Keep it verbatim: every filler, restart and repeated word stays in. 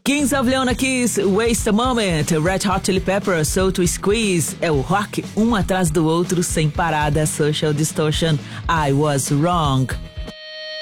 Kings of Leon Kiss, Waste a Moment, Red Hot Chili Peppers, So to Squeeze. É o rock um atrás do outro sem parada. Social Distortion, I Was Wrong.